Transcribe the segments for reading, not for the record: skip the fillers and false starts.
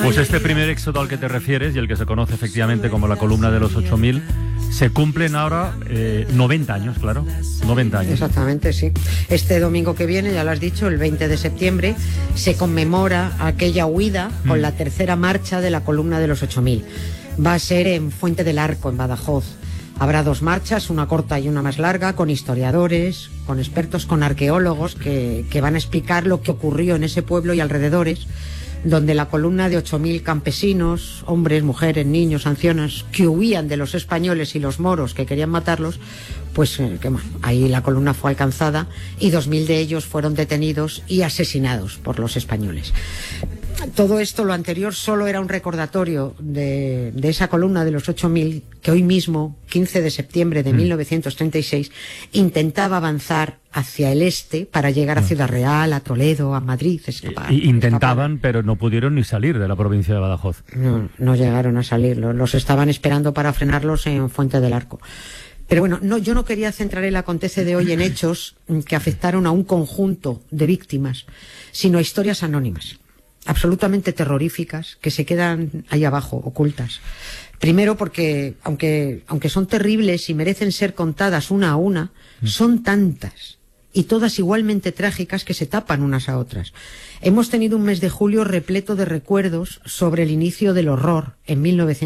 Pues este primer éxodo al que te refieres y el que se conoce efectivamente como la columna de los 8.000, se cumplen ahora 90 años, claro, 90 años. Exactamente, sí. Este domingo que viene, ya lo has dicho, el 20 de septiembre, se conmemora aquella huida con la tercera marcha de la columna de los 8.000. Va a ser en Fuente del Arco, en Badajoz. Habrá dos marchas, una corta y una más larga, con historiadores, con expertos, con arqueólogos que van a explicar lo que ocurrió en ese pueblo y alrededores, donde la columna de 8.000 campesinos, hombres, mujeres, niños, ancianos, que huían de los españoles y los moros que querían matarlos, pues ahí la columna fue alcanzada y 2.000 de ellos fueron detenidos y asesinados por los españoles. Todo esto, lo anterior, solo era un recordatorio de esa columna de los 8.000 que hoy mismo, 15 de septiembre de 1936, intentaba avanzar hacia el este para llegar a Ciudad Real, a Toledo, a Madrid. Intentaban, pero no pudieron ni salir de la provincia de Badajoz. No llegaron a salir, los estaban esperando para frenarlos en Fuente del Arco. Pero bueno, yo no quería centrar el acontece de hoy en hechos que afectaron a un conjunto de víctimas, sino a historias anónimas, absolutamente terroríficas, que se quedan ahí abajo, ocultas. Primero porque, aunque son terribles y merecen ser contadas una a una, son tantas y todas igualmente trágicas que se tapan unas a otras. Hemos tenido un mes de julio repleto de recuerdos sobre el inicio del horror en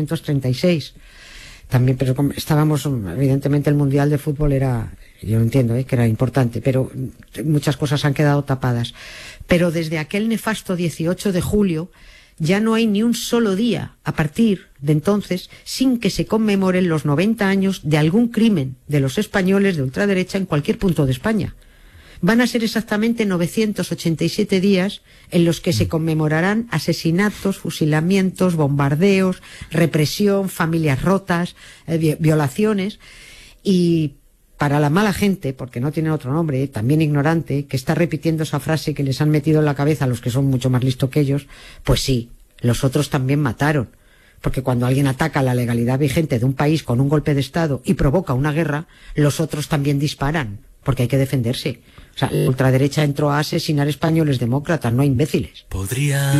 1936. También, pero estábamos, evidentemente el Mundial de Fútbol era, yo entiendo que era importante, pero muchas cosas han quedado tapadas. Pero desde aquel nefasto 18 de julio ya no hay ni un solo día, a partir de entonces, sin que se conmemoren los 90 años de algún crimen de los españoles de ultraderecha en cualquier punto de España. Van a ser exactamente 987 días en los que se conmemorarán asesinatos, fusilamientos, bombardeos, represión, familias rotas, violaciones. Y para la mala gente, porque no tiene otro nombre, también ignorante, que está repitiendo esa frase que les han metido en la cabeza a los que son mucho más listos que ellos, pues sí, los otros también mataron. Porque cuando alguien ataca la legalidad vigente de un país con un golpe de Estado y provoca una guerra, los otros también disparan, porque hay que defenderse. O sea, la ultraderecha entró a asesinar españoles demócratas, no imbéciles.